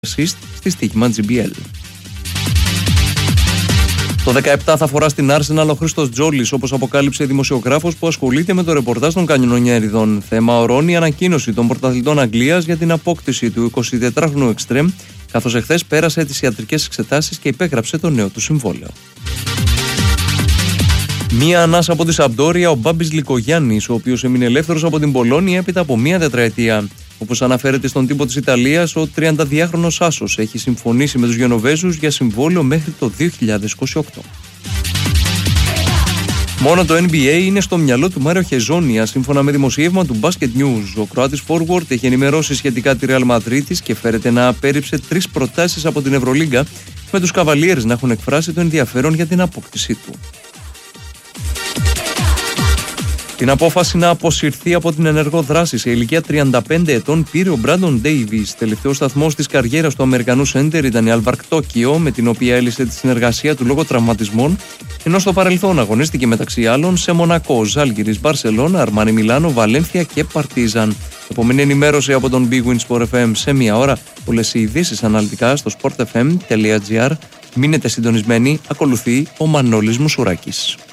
assist στη στοίχημα GBL. Το 17 θα φορά στην Arsenal ο Χρήστος Τζόλης, όπως αποκάλυψε δημοσιογράφος που ασχολείται με το ρεπορτάζ των κανονιέριδων. Θέμα ορών η ανακοίνωση των πρωταθλητών Αγγλίας για την απόκτηση του 24χρονου εξτρέμ, καθώς εχθές πέρασε τις ιατρικές εξετάσεις και υπέγραψε το νέο του συμβόλαιο. Μία ανάσα από τη Σαμπντόρια, ο Μπάμπης Λικογιάννης, ο οποίος έμεινε ελεύθερος από την Πολόνια έπειτα από μία τετραετία. Όπως αναφέρεται στον τύπο της Ιταλίας, ο 32χρονος άσος έχει συμφωνήσει με τους Γενοβέζους για συμβόλαιο μέχρι το 2028. Μόνο το NBA είναι στο μυαλό του Μάριο Χεζόνια, σύμφωνα με δημοσίευμα του Basket News. Ο Κροάτης forward έχει ενημερώσει σχετικά τη Real Madrid και φέρεται να απέρριψε 3 προτάσεις από την Ευρωλίγκα, με τους Καβαλιέρες να έχουν εκφράσει το ενδιαφέρον για την απόκτησή του. Την απόφαση να αποσυρθεί από την ενεργό δράση σε ηλικία 35 ετών πήρε ο Μπράντον Ντέιβις. Τελευταίος σταθμός της καριέρας του Αμερικανού σέντερ ήταν η Αλβαρκ Τόκιο, με την οποία έλυσε τη συνεργασία του λόγω τραυματισμών, ενώ στο παρελθόν αγωνίστηκε μεταξύ άλλων σε Μονακό, Ζάλγκιρις, Μπαρσελόνα, Αρμάνι Μιλάνο, Βαλένθια και Παρτίζαν. Επόμενη ενημέρωση από τον Big Win Sport FM σε μία ώρα. Όλες οι ειδήσεις αναλυτικά στο sportfm.gr. Μείνετε συντονισμένοι, ακολουθεί ο Μανώλης Μουσουράκης.